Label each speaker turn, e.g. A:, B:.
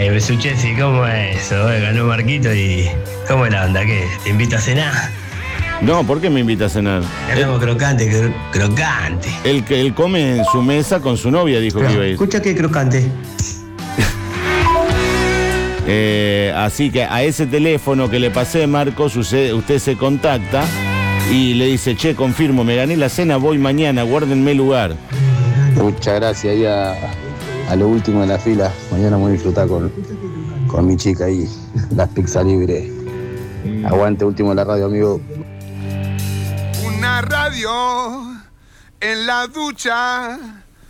A: Besuchesi, ¿cómo es eso? Ganó Marquito y... ¿Cómo es la onda? ¿Qué? ¿Te invita a cenar?
B: No, ¿por qué me invita a cenar?
A: Ganamos crocante, crocante.
B: Él come en su mesa con su novia, dijo que iba a ir.
A: Escucha que crocante.
B: Así que a ese teléfono que le pasé, Marcos, usted se contacta y le dice, che, confirmo, me gané la cena, voy mañana, guárdenme lugar.
C: Muchas gracias ahí a lo último de la fila. Mañana voy a disfrutar con mi chica ahí, las pizzas libres. Aguante último de la radio, amigo.
D: Una radio en la ducha